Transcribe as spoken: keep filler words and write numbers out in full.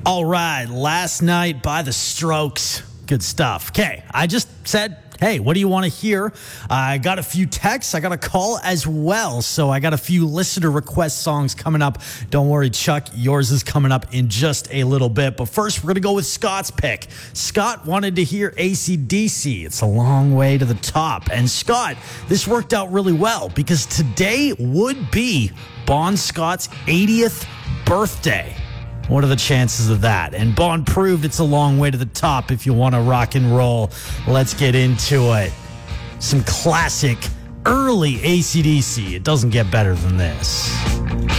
All right, Last Night by The Strokes. Good stuff. Okay, I just said, hey, what do you want to hear? I got a few texts. I got a call as well. So I got a few listener request songs coming up. Don't worry, Chuck, yours is coming up in just a little bit. But first, we're going to go with Scott's pick. Scott wanted to hear A C D C. It's a long way to the top. And Scott, this worked out really well because today would be Bon Scott's eightieth birthday. What are the chances of that? And Bon proved it's a long way to the top if you want to rock and roll. Let's get into it. Some classic early A C D C. It doesn't get better than this.